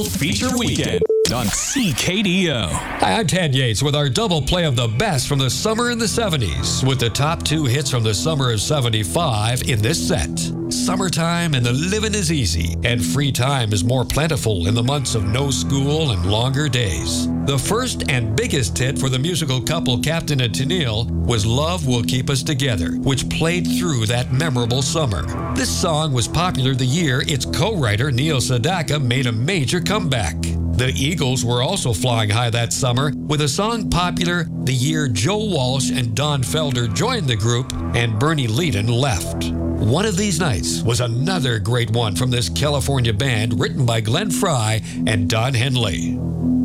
Feature Weekend on CKDO. Hi, I'm Ted Yates with our double play of the best from the summer in the 70s with the top 2 hits from the summer of 75 in this set. Summertime and the living is easy, and free time is more plentiful in the months of no school and longer days. The first and biggest hit for the musical couple Captain and Tennille was Love Will Keep Us Together, which played through that memorable summer. This song was popular the year its co-writer Neil Sedaka made a major comeback. The Eagles were also flying high that summer with a song popular the year Joe Walsh and Don Felder joined the group and Bernie Leadon left. One of These Nights was another great one from this California band written by Glenn Frey and Don Henley.